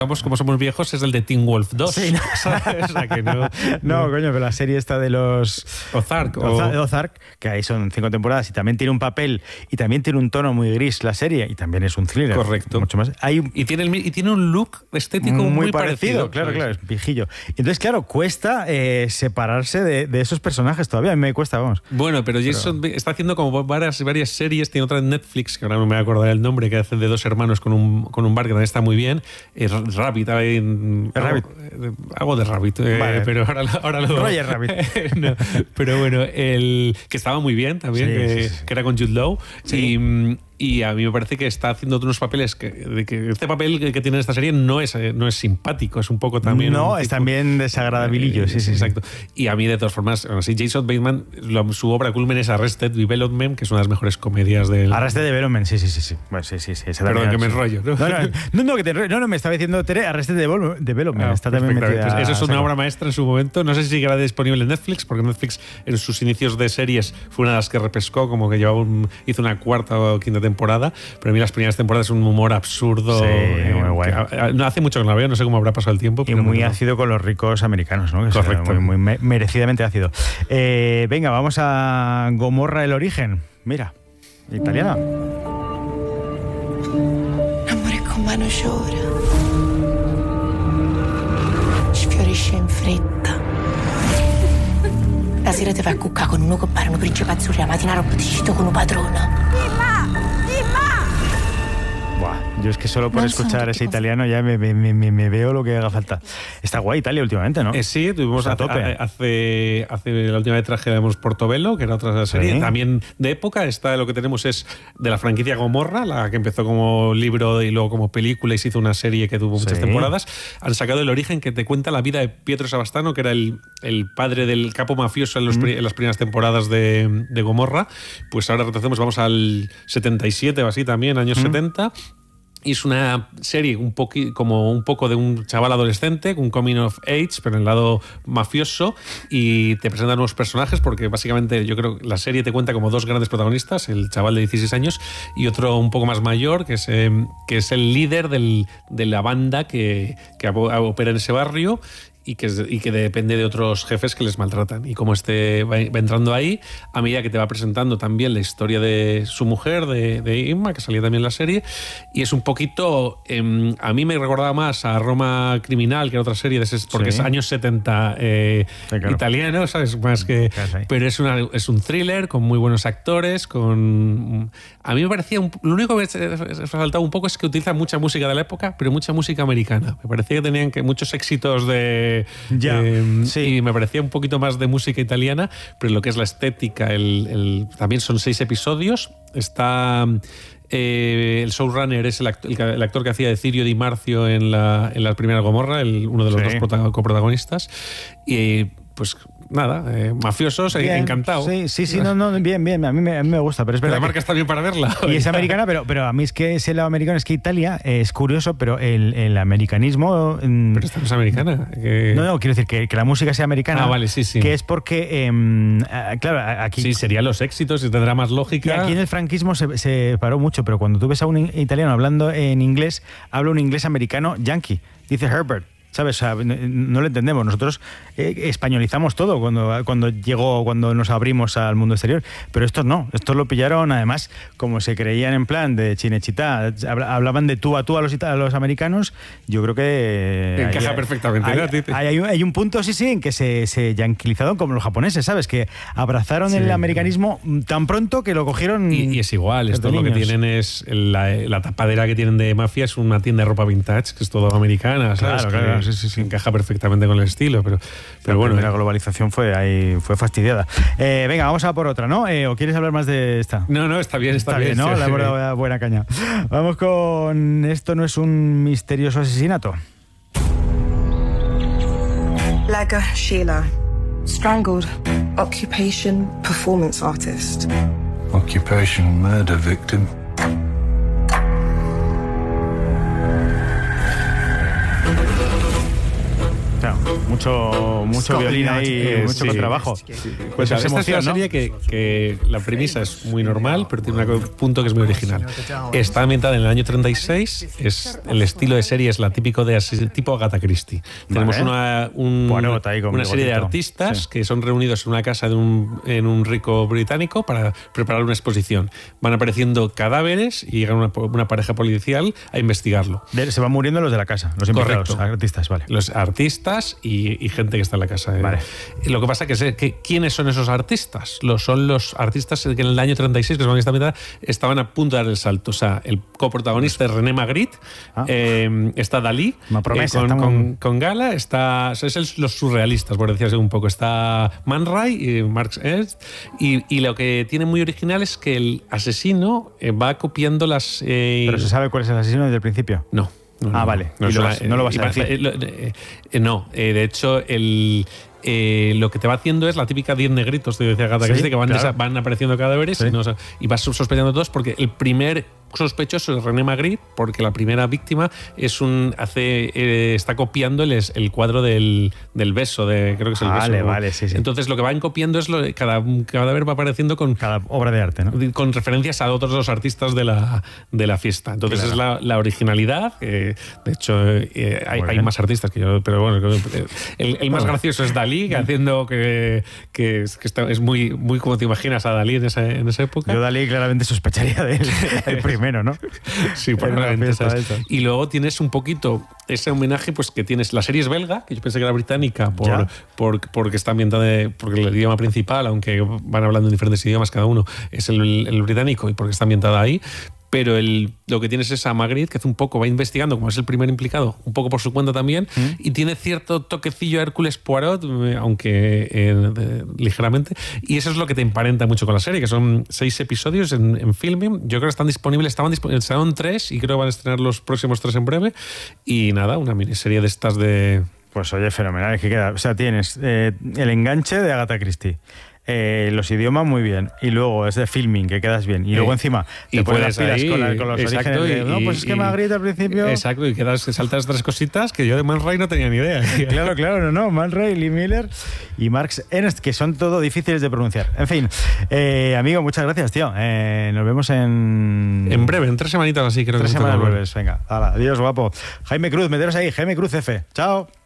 como somos viejos, es el de Teen Wolf 2. Sí, no. O sea, que no, no, coño, pero la serie esta de los Ozark, que ahí son 5 temporadas y también tiene un papel y también tiene un tono muy gris la serie y también es un thriller. Correcto. Mucho más. Y tiene un look estético muy parecido. Claro, es viejillo. Entonces, claro, cuesta separarse de esos personajes todavía. A mí me cuesta, vamos. Bueno, pero Jason está haciendo como varias series. Tiene otra en Netflix, que ahora no me voy a acordar el nombre, que hace de 2 hermanos con un bar que también está muy bien. Rabbit, algo de Rabbit, vale. Pero ahora lo... Roger Rabbit. No, pero bueno, que estaba muy bien también, que era con Jude Law. Sí. Y a mí me parece que está haciendo unos papeles que este papel que tiene esta serie no es simpático, es un poco también... No, es también desagradabilillo, sí. Exacto. Y a mí, de todas formas, Jason Bateman, su obra culmen es Arrested Development, que es una de las mejores comedias del... Arrested Development, sí. Bueno, sí. Perdón, que me enrollo, ¿no? No, me estaba diciendo Tere, Arrested Development. Está también metida... Pues eso es una obra maestra en su momento. No sé si queda disponible en Netflix, porque Netflix en sus inicios de series fue una de las que repescó, como que hizo una 4ª o 5ª temporada, pero a mí las primeras temporadas es un humor absurdo. Sí, muy guay. No hace mucho que no la veo, no sé cómo habrá pasado el tiempo. Y muy ácido con los ricos americanos, ¿no? Correcto. Muy merecidamente ácido. Venga, vamos a Gomorra, el origen. Mira, italiana. Amore con mano llora, sfiorisce in fretta. La sera te vai a cuccare con uno che pare un principe azzurro, la mattina roba ti cito con un padrona. Yo es que solo por escuchar ese italiano ya me veo lo que haga falta. Está guay Italia últimamente, ¿no? Sí, tuvimos hace la última vez trajimos Portobello, que era otra serie. También de época. Lo que tenemos es de la franquicia Gomorra, la que empezó como libro y luego como película y se hizo una serie que tuvo muchas temporadas. Han sacado El origen, que te cuenta la vida de Pietro Savastano, que era el padre del capo mafioso en las primeras temporadas de Gomorra. Pues ahora retrocedemos, vamos al 77 o así también, años 70. Y es una serie como un poco de un chaval adolescente, un coming of age, pero en el lado mafioso, y te presentan nuevos personajes porque básicamente yo creo que la serie te cuenta como 2 grandes protagonistas, el chaval de 16 años y otro un poco más mayor, que es el líder de la banda que opera en ese barrio y que depende de otros jefes que les maltratan. Y como va entrando ahí, a medida que te va presentando también la historia de su mujer, de Inma, que salía también en la serie, y es un poquito... a mí me recordaba más a Roma Criminal, que era otra serie, porque es años 70 italiano, ¿sabes? Más que... Pero es un thriller con muy buenos actores, a mí me parecía... lo único que me faltaba un poco es que utiliza mucha música de la época, pero mucha música americana. Me parecía que tenían muchos éxitos y me parecía un poquito más de música italiana, pero lo que es la estética, también son 6 episodios. Está el showrunner, es el actor que hacía de Cirio Di Marzio en la primera Gomorra, uno de los 2 coprotagonistas, y pues nada, mafiosos, bien, encantado. Sí, no, bien, a mí me gusta, pero es verdad. La marca está bien para verla. Y es americana, pero a mí es que ese lado americano, es que Italia es curioso, pero el americanismo... Pero esta no es americana. No, quiero decir que la música sea americana. Ah, vale, sí. Que es porque, claro, aquí... Sí, serían los éxitos y tendrá más lógica. Y aquí en el franquismo se paró mucho, pero cuando tú ves a un italiano hablando en inglés, habla un inglés americano yankee. Dice Herbert. ¿Sabes? O sea, no lo entendemos. Nosotros españolizamos todo cuando nos abrimos al mundo exterior. Pero estos no. Estos lo pillaron, además, como se creían en plan de Cinecittà, hablaban de tú a tú a los americanos. Yo creo que... encaja perfectamente. Hay un punto, sí, en que se yanquilizaron como los japoneses, ¿sabes? Que abrazaron el americanismo tan pronto que lo cogieron... Y es igual. Esto lo que tienen es... La tapadera que tienen de mafia es una tienda de ropa vintage, que es todo americana, ¿sabes? Claro. Sí, encaja perfectamente con el estilo, pero bueno. La globalización fue fastidiada. Venga, vamos a por otra, ¿no? ¿O quieres hablar más de esta? No, está bien, ¿no? La hemos buena caña. Vamos con Esto no es un misterioso asesinato. Laga Sheila, strangled, occupation performance artist. Occupation murder victim. mucho violín ahí, mucho contrabajo. Pues esta es una serie que la premisa es muy normal, pero tiene un punto que es muy original. Está ambientada en el año 36, el estilo de serie es la típico de tipo Agatha Christie. Tenemos una serie de artistas que son reunidos en una casa en un rico británico para preparar una exposición. Van apareciendo cadáveres y llega una pareja policial a investigarlo. Se van muriendo los de la casa, los implicados, artistas, vale. Los artistas y gente que está en la casa. Vale. Lo que pasa que ¿quiénes son esos artistas? Son los artistas que en el año 36, que son esta mitad, estaban a punto de dar el salto. O sea, el coprotagonista es René Magritte, está Dalí, con Gala, los surrealistas, por decirlo así un poco. Está Man Ray y Marx Ernst. Y lo que tiene muy original es que el asesino va copiando las... ¿Pero se sabe cuál es el asesino desde el principio? No. Vale. No lo vas a decir. No, de hecho, lo que te va haciendo es la típica 10 negritos, te decía Agatha Christie, que van apareciendo cadáveres y vas sospechando todos, porque el primer sospechoso es René Magritte, porque la primera víctima está copiando el cuadro del beso, creo que es el beso. Vale, sí. Entonces lo que van copiando es cada cadáver va apareciendo con cada obra de arte, ¿no? Con referencias a otros dos artistas de la fiesta. Entonces es la originalidad. De hecho, hay más artistas que yo, pero bueno, el más gracioso es Dalí, haciendo que es muy, muy como te imaginas a Dalí en esa época. Yo Dalí claramente sospecharía de él, el primero, ¿no? Sí, probablemente. Y luego tienes un poquito ese homenaje, pues que tienes. La serie es belga, que yo pensé que era británica, porque está ambientada, porque el idioma principal, aunque van hablando en diferentes idiomas cada uno, es el británico, y porque está ambientada ahí. Pero lo que tienes es a Magritte, que va investigando, como es el primer implicado, un poco por su cuenta también, y tiene cierto toquecillo a Hércules Poirot, aunque ligeramente, y eso es lo que te emparenta mucho con la serie, que son 6 episodios en Filming. Yo creo que están disponibles, estaban 3, y creo que van a estrenar los próximos 3 en breve, y nada, una miniserie de estas de... Pues oye, fenomenal, es que queda, o sea, tienes el enganche de Agatha Christie, los idiomas muy bien, y luego es de Filming, que quedas bien, y luego encima te pones las pilas con los orígenes pues es que Magritte al principio... Exacto, y saltas 3 cositas que yo de Man Ray no tenía ni idea. Claro, Man Ray, Lee Miller y Marx Ernst, que son todo difíciles de pronunciar. En fin, amigo, muchas gracias, tío. Nos vemos en breve, en 3 semanitas así, creo. 3 semanas breves, venga. Adiós, guapo. Jaime Cruz, meteros ahí, Jaime Cruz F. Chao.